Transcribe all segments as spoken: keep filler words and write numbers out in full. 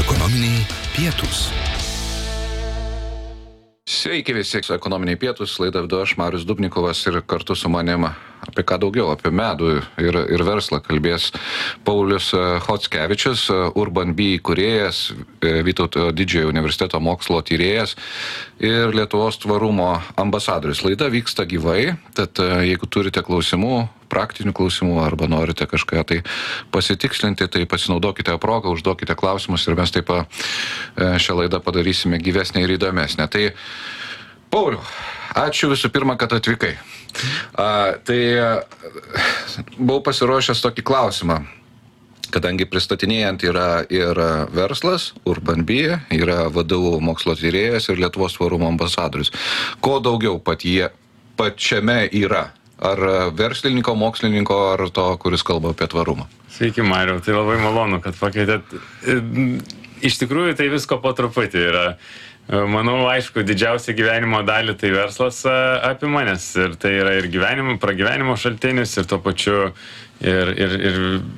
Ekonominiai pietūs. Sveiki visi, ekonominiai pietūs, laidą vedu aš, Marius Dubnikovas, ir kartu su manim apie ką daugiau, apie medų ir, ir verslą kalbės Paulius Chockevičius, Urban Bee įkūrėjas, Vytauto Didžiojo universiteto mokslo tyrėjas ir Lietuvos tvarumo ambasadorius. Laida vyksta gyvai, tad jeigu turite klausimų, praktinių klausimų arba norite kažką tai pasitikslinti, tai pasinaudokite progą, užduokite klausimus ir mes taip šią laidą padarysime gyvesnę ir įdomesnę. Tai Pauliau, ačiū visų pirma, kad atvykai. A, tai buvau pasiruošęs tokį klausimą, kadangi pristatinėjant yra ir verslas, Urban Bee, yra V D U mokslo tyrėjas ir Lietuvos tvarumo ambasadorius. Ko daugiau patie, pačiame yra? Ar verslininko, mokslininko, ar to, kuris kalba apie tvarumą? Sveiki, Mariau, tai labai malonu, kad pakeitėt. Iš tikrųjų, tai visko po truputį yra. Manau, aišku, didžiausia gyvenimo dalį tai verslas apima, nes ir tai yra ir gyvenimo, pragyvenimo šaltinis, ir tuo pačiu ir, ir, ir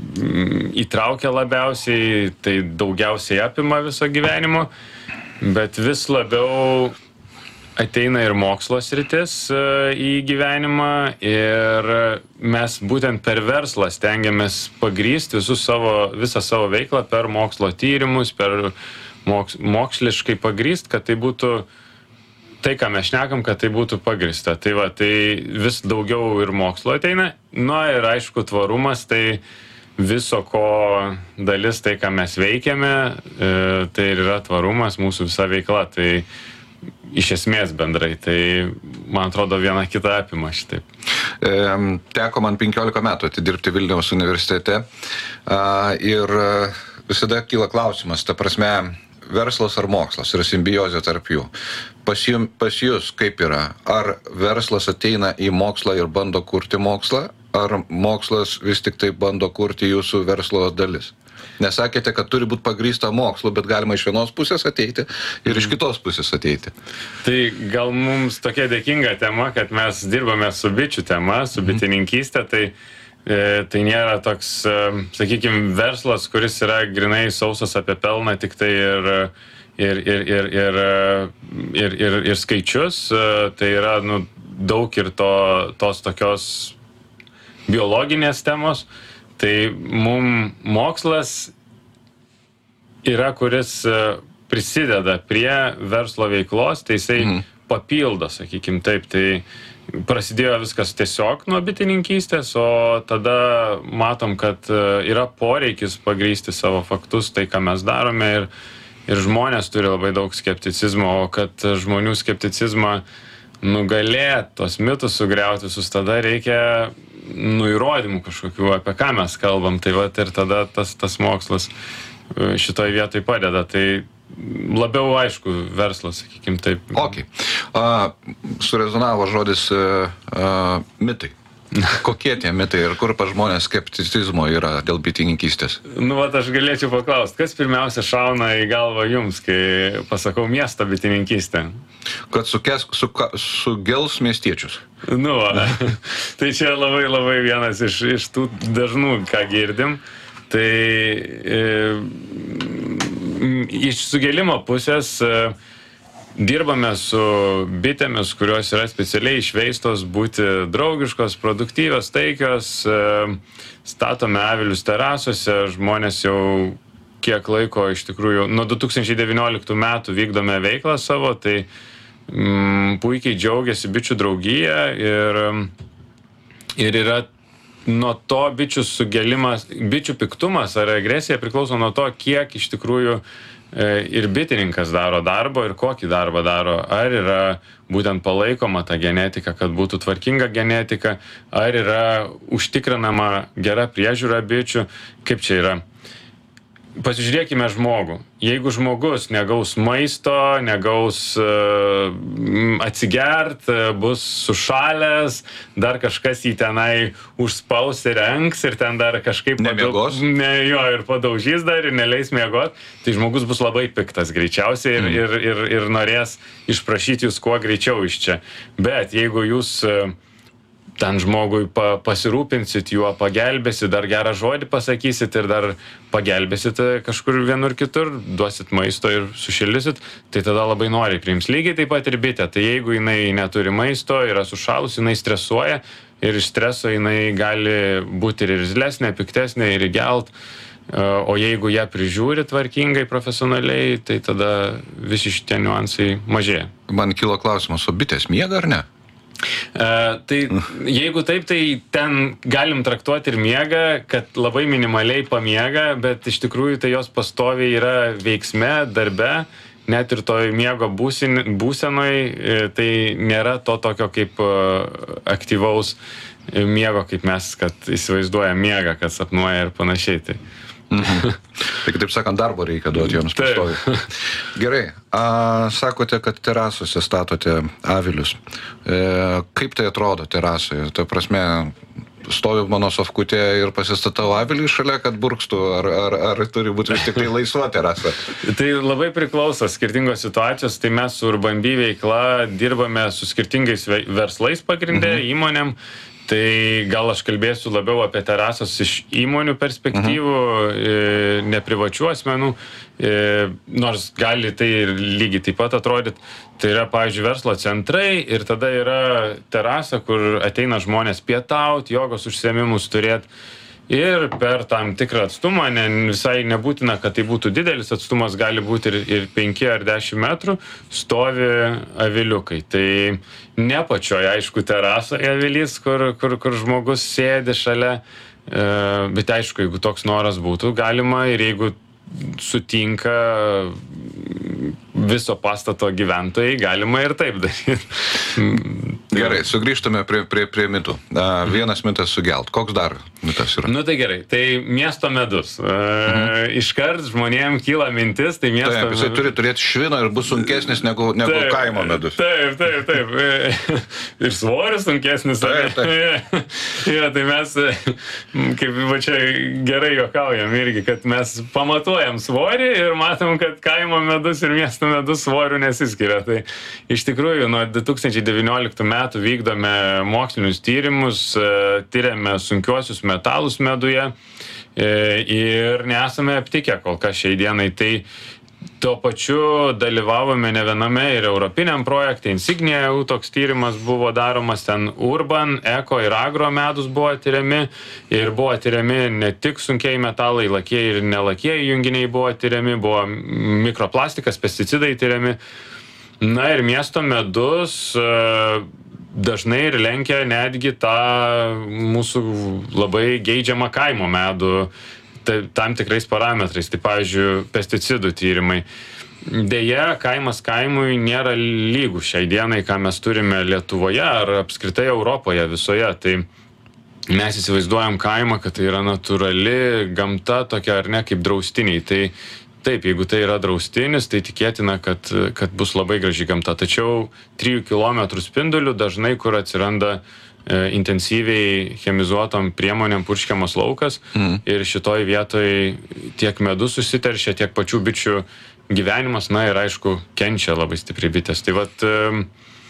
įtraukia labiausiai, tai daugiausiai apima viso gyvenimo, bet vis labiau ateina ir mokslo sritis į gyvenimą ir mes būtent per verslą stengiamės pagrįsti visus savo, visą savo veiklą per mokslo tyrimus, per moks, moksliškai pagrįst, kad tai būtų tai, ką mes šnekam, kad tai būtų pagrįsta. Tai va, tai vis daugiau ir mokslo ateina. Na ir aišku, tvarumas, tai viso ko dalis, tai ką mes veikiame, tai ir yra tvarumas, mūsų visa veikla. Tai iš esmės bendrai, tai man atrodo viena kita apima šitaip. E, teko man penkiolika metų atidirbti Vilniaus universitete a, ir visada kyla klausimas, ta prasme, verslas ar mokslas ir simbiozė tarp jų. Pas, jum, pas jūs kaip yra? Ar verslas ateina į mokslą ir bando kurti mokslą, ar mokslas vis tik tai bando kurti jūsų verslo dalis? Nesakėte, kad turi būti pagrįsta mokslu, bet galima iš vienos pusės ateiti ir iš kitos pusės ateiti. Tai gal mums tokia dėkinga tema, kad mes dirbame su bičių tema, su bitininkystė, tai, e, tai nėra toks, e, sakykime, verslas, kuris yra grinai sausas apie pelną, tik tai ir, ir, ir, ir, ir, ir, ir, ir skaičius, e, tai yra nu, daug ir to, tos tokios biologinės temos. Tai mum mokslas yra, kuris prisideda prie verslo veiklos, tai jisai mhm. papildo, sakykim taip. Tai prasidėjo viskas tiesiog nuo bitininkystės, o tada matom, kad yra poreikis pagrįsti savo faktus, tai ką mes darome, ir, ir žmonės turi labai daug skepticizmo, o kad žmonių skepticizmą nugalėt, tos mitus sugriauti visus, tada reikia nu įrodymų kažkokių, apie ką mes kalbam, tai vat ir tada tas, tas mokslas šitoj vietoj padeda. Tai labiau aišku verslas, sakykim taip. Ok. A, surezonavo žodis a, a, mitai. Kokie tie mitai ir kur pas žmonės skepticizmo yra dėl bitininkystės? Nu, vat aš galėčiau paklausti, kas pirmiausia šauna į galvą jums, kai pasakau miesto bitininkystę? Kad sukes, suka, sugels miestiečius. Nu, va. Tai čia labai labai vienas iš, iš tų dažnų, ką girdim. Tai e, iš sugelimo pusės e, dirbame su bitėmis, kurios yra specialiai išveistos būti draugiškos, produktyvios, taikios, statome avilius terasose, žmonės jau kiek laiko iš tikrųjų, nuo du tūkstančiai devynioliktų metų vykdome veiklą savo, tai mm, puikiai džiaugiasi bičių draugija ir, ir yra nuo to bičių sugelimas, bičių piktumas ar agresija priklauso nuo to, kiek iš tikrųjų ir bitininkas daro darbo ir kokį darbą daro. Ar yra būtent palaikoma ta genetika, kad būtų tvarkinga genetika, ar yra užtikrinama gera priežiūra bičių, kaip čia yra. Pasižiūrėkime žmogų. Jeigu žmogus negaus maisto, negaus uh, atsigert, bus sušalęs, dar kažkas jį tenai užspaus ir renks ir ten dar kažkaip nemiegos, ne, jo, ir padaužys dar ir neleis miegot, tai žmogus bus labai piktas greičiausiai ir, mm. ir, ir, ir norės išprašyti jūs kuo greičiau iš čia. Bet jeigu jūs uh, ten žmogui pa, pasirūpinsit, juo pagelbėsit, dar gerą žodį pasakysit ir dar pagelbėsit kažkur vienur kitur, duosit maisto ir sušildysit, tai tada labai noriai priims. Lygiai taip pat ir bitė, tai jeigu jinai neturi maisto, yra sušalus, jinai stresuoja ir iš streso jinai gali būti ir irzlesnė, piktesnė ir įgelt, o jeigu ją prižiūri tvarkingai, profesionaliai, tai tada visi šitie niuansai mažėja. Man kilo klausimas, o bitės miega ar ne? Uh, tai jeigu taip, tai ten galim traktuoti ir miega, kad labai minimaliai pamiega, bet iš tikrųjų tai jos pastoviai yra veiksme, darbe, net ir toj miego būsin, būsenoj, tai nėra to tokio kaip aktyvaus miego, kaip mes, kad įsivaizduoja miegą, kad sapnuoja ir panašiai. Tai. Mhm. Tai kitaip sakant, darbo reikia duoti joms pastoviai. Gerai, a, sakote, kad terasose statote avilius. E, kaip tai atrodo terasoje? Tai prasme, stoviu mano sofkutė ir pasistatau avilį šalia, kad burkstų, ar, ar, ar turi būti vis tik tai laisva terasa? Tai labai priklauso skirtingos situacijos, tai mes su Urban Bee veikla dirbame su skirtingais verslais pagrindė, mhm. įmonėm. Tai gal aš kalbėsiu labiau apie terasas iš įmonių perspektyvų, mhm. ne privačių asmenų, nors gali tai ir lygiai taip pat atrodyti. Tai yra, pavyzdžiui, verslo centrai ir tada yra terasa, kur ateina žmonės pietauti, jogos užsiėmimus turėti. Ir per tam tikrą atstumą, ne, visai nebūtina, kad tai būtų didelis atstumas, gali būti ir, ir penki ar dešimt metrų, stovi aviliukai. Tai ne pačioje, aišku, terasoje avilys, kur, kur, kur žmogus sėdi šalia, e, bet aišku, jeigu toks noras būtų, galima ir jeigu sutinka viso pastato gyventojai, galima ir taip daryti. Gerai, sugrįžtame prie, prie, prie mitų. Uh, vienas mitas sugelt. Koks dar mitas yra? Nu tai gerai, tai miesto medus. Uh, mhm. Iškart žmonėm kyla mintis, tai miesto taip, jisai medus. turi turėti šviną ir bus sunkesnis negu, negu taip, kaimo medus. Taip, taip, taip. Ir svoris sunkesnis. Taip, taip. Ja, tai mes, kaip va čia gerai juokaujam irgi, kad mes pamatuojam svorį ir matom, kad kaimo medus ir miesto medus svorių nesiskiria. Tai iš tikrųjų nuo du tūkstančiai devynioliktų metų vykdome mokslinius tyrimus, tyriame sunkiuosius metalus meduje ir nesame aptikę kol kas šiai dienai. Tai tuo pačiu dalyvavome ne viename ir europiniam projekte, Insignia jau toks tyrimas buvo daromas, ten Urban, Eko ir Agro medus buvo tyriami ir buvo tyriami ne tik sunkiai metalai, lakieji ir nelakieji junginiai buvo tyriami, buvo mikroplastikas, pesticidai tyriami. Na ir miesto medus dažnai ir lenkia netgi tą mūsų labai geidžiamą kaimo medų tam tikrais parametrais, tai pavyzdžiui, pesticidų tyrimai. Deja, kaimas kaimui nėra lygų šiai dienai, ką mes turime Lietuvoje ar apskritai Europoje visoje. Tai mes įsivaizduojam kaimą, kad tai yra natūrali gamta tokia ar ne, kaip draustiniai. Tai taip, jeigu tai yra draustinis, tai tikėtina, kad, kad bus labai graži gamta. Tačiau trijų kilometrų spindulių dažnai, kur atsiranda e, intensyviai chemizuotom priemonėm purškiamas laukas mm. ir šitoj vietoj tiek medus susiteršia, tiek pačių bičių gyvenimas, na ir aišku, kenčia labai stipriai bitės. Tai vat e,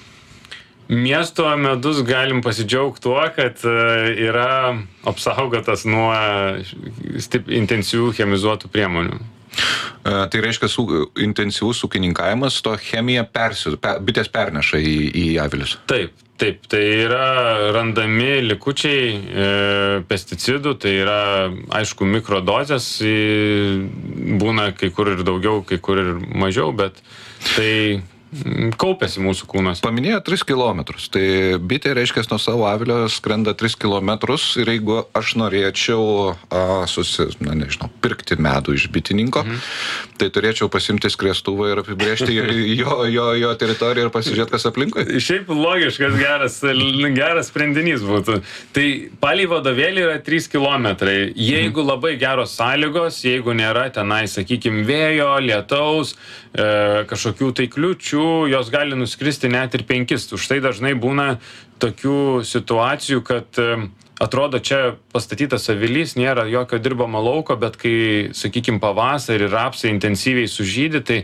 miesto medus galim pasidžiaugti tuo, kad e, yra apsaugotas nuo stip, intensyvių chemizuotų priemonių. Tai reiškia, su, intensyvus ūkininkavimas, to chemiją persi, per, bitės perneša į, į avilius. Taip, taip, tai yra randami likučiai e, pesticidų, tai yra, aišku, mikrodozės, e, būna kai kur ir daugiau, kai kur ir mažiau, bet tai kaupiasi mūsų kūnas. Paminėjo tris kilometrus, tai bitė, reiškia, nuo savo avilio skrenda tris kilometrus ir jeigu aš norėčiau a, susi, na, nežinau, pirkti medų iš bitininko, mhm. tai turėčiau pasimti skriestuvą ir apibrėžti jo, jo, jo teritoriją ir pasižiūrėti, kas aplinkui. Šiaip logiškas geras, geras sprendinys būtų. Tai palei vadovėlį yra trys kilometrai. Jeigu mhm. labai geros sąlygos, jeigu nėra tenai, sakykime, vėjo, lietaus, e, kažkokių tai kliučių, jos gali nuskristi net ir penkis. Už tai dažnai būna tokių situacijų, kad atrodo, čia pastatytas avilys, nėra jokio dirbamo lauko, bet kai, sakykime, pavasarį rapsai intensyviai sužydi, tai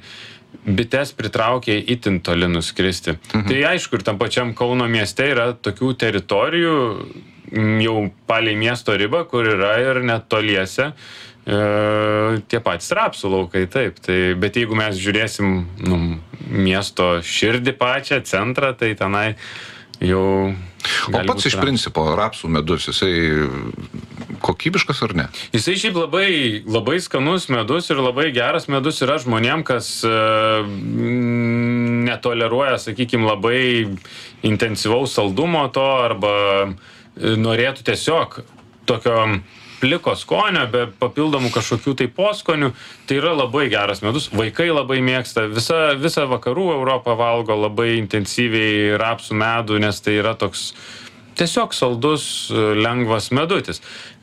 bites pritraukia itin toli nuskristi. Mhm. Tai aišku, ir tam pačiam Kauno mieste yra tokių teritorijų, jau palei miesto ribą, kur yra ir netoliese e, tie patys rapsų laukai, taip. Tai, bet jeigu mes žiūrėsim nu, miesto širdį pačią, centrą, tai tenai jau... O pats iš principo rapsų medus, jisai kokybiškas ar ne? Jisai šiaip labai, labai skanus medus ir labai geras medus yra žmonėm, kas uh, netoleruoja, sakykime, labai intensyvaus saldumo to arba norėtų tiesiog tokio pliko skonio, be papildomų kažkokių tai poskonių, tai yra labai geras medus. Vaikai labai mėgsta, visa, visa vakarų Europą valgo labai intensyviai rapsų medų, nes tai yra toks tiesiog saldus, lengvas medutis.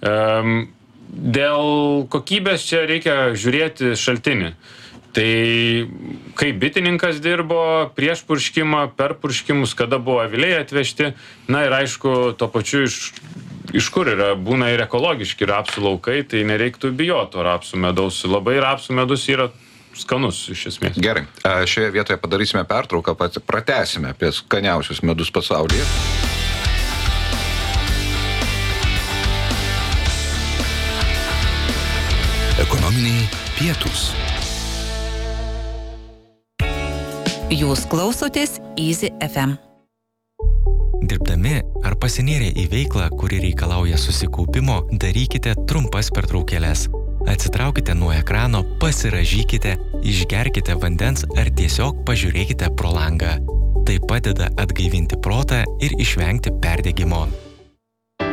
Dėl kokybės čia reikia žiūrėti šaltinį. Tai kaip bitininkas dirbo prieš purškimą, per purškimus, kada buvo aviliai atvežti, na ir aišku, to pačiu iš iš kur yra, būna ir ekologiški rapsų laukai, tai nereiktų bijoti to rapsų medaus. Labai rapsų medus yra skanus iš esmės. Gerai, šioje vietoje padarysime pertrauką, pratęsime apie skaniausius medus pasaulyje. Ekonominiai pietūs. Jūs klausotės Easy F M. Dirbdami ar pasinėrę į veiklą, kuri reikalauja susikaupimo, darykite trumpas pertraukėles. Atsitraukite nuo ekrano, pasirąžykite, išgerkite vandens ar tiesiog pažiūrėkite pro langą. Tai padeda atgaivinti protą ir išvengti perdegimo.